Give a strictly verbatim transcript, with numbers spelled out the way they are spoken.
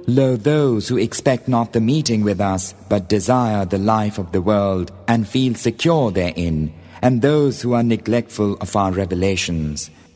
Lo, those who expect not the meeting with us, but desire the life of the world and feel secure therein, and those who are neglectful of our revelations,